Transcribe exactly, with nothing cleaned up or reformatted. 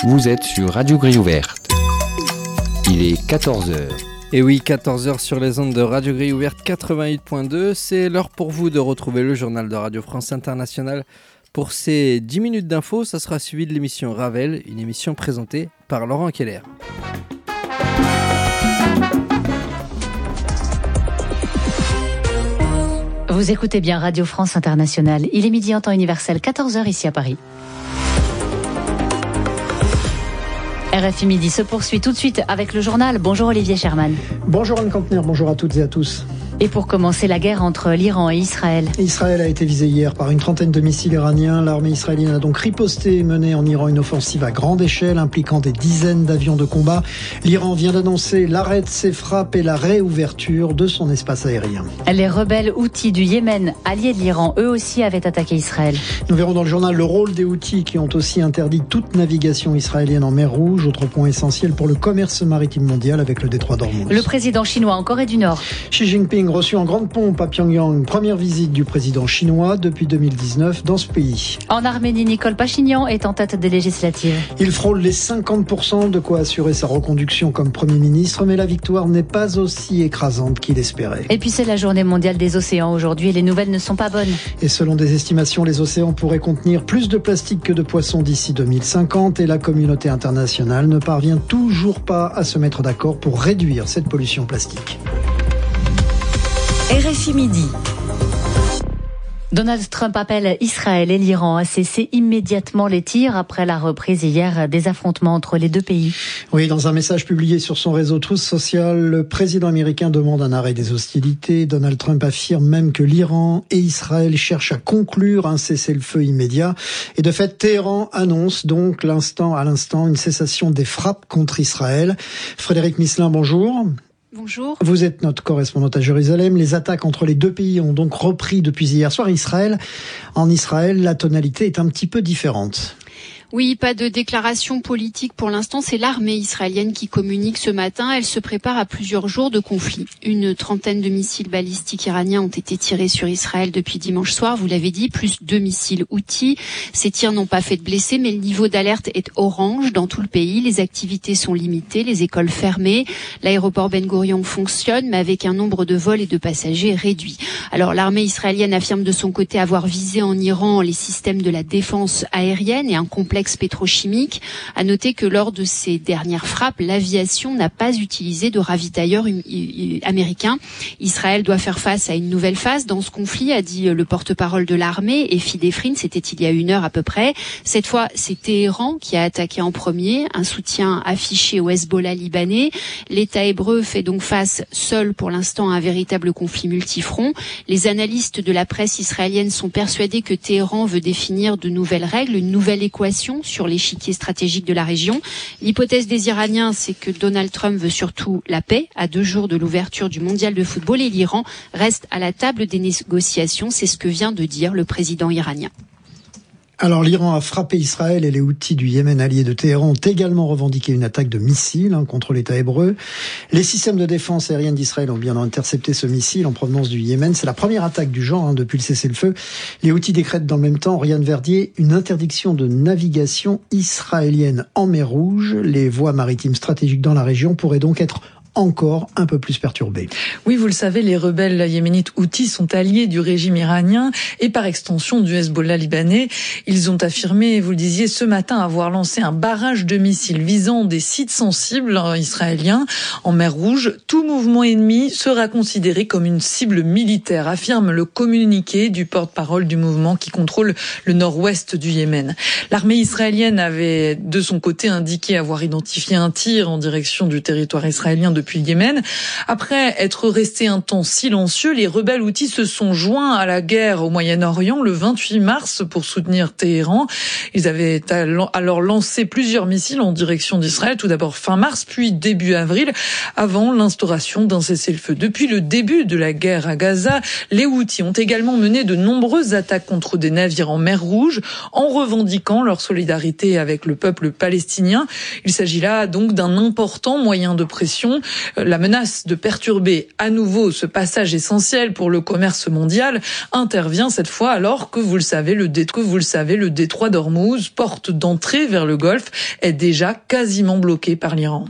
Vous êtes sur Radio Grille Ouverte. Il est quatorze heures. Et oui, quatorze heures sur les ondes de Radio Grille Ouverte quatre-vingt-huit point deux. C'est l'heure pour vous de retrouver le journal de Radio France Internationale. Pour ces dix minutes d'infos, ça sera suivi de l'émission Ravel, une émission présentée par Laurent Keller. Vous écoutez bien Radio France Internationale. Il est midi en temps universel, quatorze heures ici à Paris. R F I Midi se poursuit tout de suite avec le journal. Bonjour Olivier Sherman. Bonjour Anne Kantner, bonjour à toutes et à tous. Et pour commencer, la guerre entre l'Iran et Israël. Israël a été visé hier par une trentaine de missiles iraniens. L'armée israélienne a donc riposté et mené en Iran une offensive à grande échelle impliquant des dizaines d'avions de combat. L'Iran vient d'annoncer l'arrêt de ses frappes et la réouverture de son espace aérien. Les rebelles Houthis du Yémen, alliés de l'Iran, eux aussi avaient attaqué Israël. Nous verrons dans le journal le rôle des Houthis qui ont aussi interdit toute navigation israélienne en mer Rouge. Autre point essentiel pour le commerce maritime mondial avec le détroit d'Ormuz. Le président chinois en Corée du Nord. Xi Jinping reçu en grande pompe à Pyongyang. Première visite du président chinois depuis deux mille dix-neuf dans ce pays. En Arménie, Nicole Pachinian est en tête des législatives. Il frôle les cinquante pour cent, de quoi assurer sa reconduction comme Premier ministre, mais la victoire n'est pas aussi écrasante qu'il espérait. Et puis c'est la journée mondiale des océans aujourd'hui et les nouvelles ne sont pas bonnes. Et selon des estimations, les océans pourraient contenir plus de plastique que de poissons d'ici deux mille cinquante et la communauté internationale ne parvient toujours pas à se mettre d'accord pour réduire cette pollution plastique. R F I Midi. Donald Trump appelle Israël et l'Iran à cesser immédiatement les tirs après la reprise hier des affrontements entre les deux pays. Oui, dans un message publié sur son réseau Truth Social, le président américain demande un arrêt des hostilités. Donald Trump affirme même que l'Iran et Israël cherchent à conclure un cessez-le-feu immédiat. Et de fait, Téhéran annonce donc l'instant à l'instant une cessation des frappes contre Israël. Frédéric Misselin, bonjour. Bonjour. Vous êtes notre correspondante à Jérusalem. Les attaques entre les deux pays ont donc repris depuis hier soir. Israël, en Israël, la tonalité est un petit peu différente. Oui, pas de déclaration politique pour l'instant. C'est l'armée israélienne qui communique ce matin. Elle se prépare à plusieurs jours de conflit. Une trentaine de missiles balistiques iraniens ont été tirés sur Israël depuis dimanche soir. Vous l'avez dit, plus deux missiles Houthis. Ces tirs n'ont pas fait de blessés, mais le niveau d'alerte est orange dans tout le pays. Les activités sont limitées, les écoles fermées. L'aéroport Ben Gurion fonctionne, mais avec un nombre de vols et de passagers réduit. Alors, l'armée israélienne affirme de son côté avoir visé en Iran les systèmes de la défense aérienne et un complexe pétrochimique. À noter que lors de ces dernières frappes, l'aviation n'a pas utilisé de ravitailleurs américains. Israël doit faire face à une nouvelle phase dans ce conflit, a dit le porte-parole de l'armée, Effi Defrin, c'était il y a une heure à peu près. Cette fois, c'est Téhéran qui a attaqué en premier, un soutien affiché au Hezbollah libanais. L'État hébreu fait donc face seul pour l'instant à un véritable conflit multifront. Les analystes de la presse israélienne sont persuadés que Téhéran veut définir de nouvelles règles, une nouvelle équation sur l'échiquier stratégique de la région. L'hypothèse des Iraniens, c'est que Donald Trump veut surtout la paix à deux jours de l'ouverture du mondial de football et l'Iran reste à la table des négociations. C'est ce que vient de dire le président iranien. Alors l'Iran a frappé Israël et les Houthis du Yémen alliés de Téhéran ont également revendiqué une attaque de missiles hein, contre l'État hébreu. Les systèmes de défense aérienne d'Israël ont bien intercepté ce missile en provenance du Yémen. C'est la première attaque du genre hein, depuis le cessez-le-feu. Les Houthis décrètent dans le même temps, Oriane Verdier, une interdiction de navigation israélienne en mer Rouge. Les voies maritimes stratégiques dans la région pourraient donc être encore un peu plus perturbé. Oui, vous le savez, les rebelles yéménites Houthis sont alliés du régime iranien et par extension du Hezbollah libanais. Ils ont affirmé, vous le disiez, ce matin avoir lancé un barrage de missiles visant des sites sensibles israéliens en mer Rouge. Tout mouvement ennemi sera considéré comme une cible militaire, affirme le communiqué du porte-parole du mouvement qui contrôle le nord-ouest du Yémen. L'armée israélienne avait de son côté indiqué avoir identifié un tir en direction du territoire israélien de depuis le Yémen. Après être resté un temps silencieux, les rebelles Houthis se sont joints à la guerre au Moyen-Orient le vingt-huit mars pour soutenir Téhéran. Ils avaient alors lancé plusieurs missiles en direction d'Israël, tout d'abord fin mars, puis début avril, avant l'instauration d'un cessez-le-feu. Depuis le début de la guerre à Gaza, les Houthis ont également mené de nombreuses attaques contre des navires en mer Rouge, en revendiquant leur solidarité avec le peuple palestinien. Il s'agit là donc d'un important moyen de pression. La menace de perturber à nouveau ce passage essentiel pour le commerce mondial intervient cette fois alors que vous le savez, le dé- que vous le savez, le détroit d'Ormuz, porte d'entrée vers le Golfe, est déjà quasiment bloqué par l'Iran.